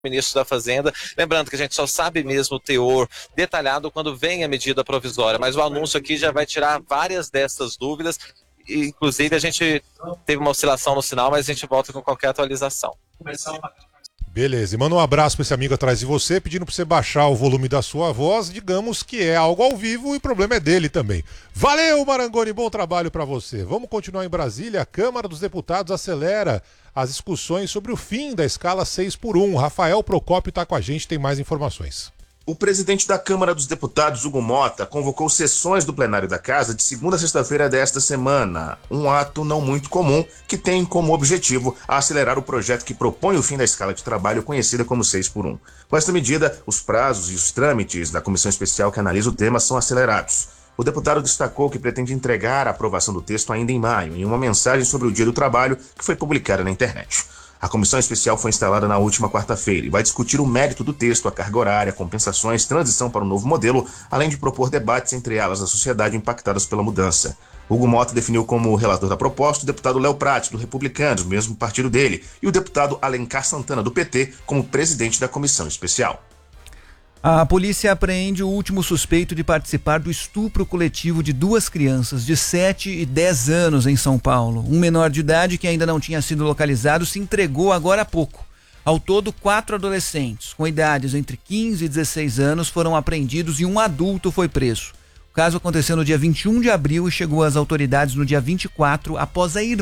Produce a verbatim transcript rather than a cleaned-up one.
ministro da Fazenda, lembrando que a gente só sabe mesmo o teor detalhado quando vem a medida provisória, mas o anúncio aqui já vai tirar várias dessas dúvidas, e, inclusive a gente teve uma oscilação no sinal, mas a gente volta com qualquer atualização. Beleza, e manda um abraço para esse amigo atrás de você, pedindo para você baixar o volume da sua voz, digamos que é algo ao vivo e o problema é dele também. Valeu, Marangoni, bom trabalho para você. Vamos continuar em Brasília. A Câmara dos Deputados acelera as discussões sobre o fim da escala seis por um. Rafael Procópio está com a gente, tem mais informações. O presidente da Câmara dos Deputados, Hugo Mota, convocou sessões do plenário da Casa de segunda a sexta-feira desta semana. Um ato não muito comum que tem como objetivo acelerar o projeto que propõe o fim da escala de trabalho conhecida como seis por um. Com esta medida, os prazos e os trâmites da comissão especial que analisa o tema são acelerados. O deputado destacou que pretende entregar a aprovação do texto ainda em maio, em uma mensagem sobre o Dia do Trabalho que foi publicada na internet. A comissão especial foi instalada na última quarta-feira e vai discutir o mérito do texto, a carga horária, compensações, transição para o novo modelo, além de propor debates entre elas da sociedade impactadas pela mudança. Hugo Mota definiu como relator da proposta o deputado Léo Prats, do Republicanos, mesmo partido dele, e o deputado Alencar Santana, do P T, como presidente da comissão especial. A polícia apreende o último suspeito de participar do estupro coletivo de duas crianças de sete e dez anos em São Paulo. Um menor de idade que ainda não tinha sido localizado se entregou agora há pouco. Ao todo, quatro adolescentes com idades entre quinze e dezesseis anos foram apreendidos e um adulto foi preso. O caso aconteceu no dia vinte e um de abril e chegou às autoridades no dia vinte e quatro, após a irmã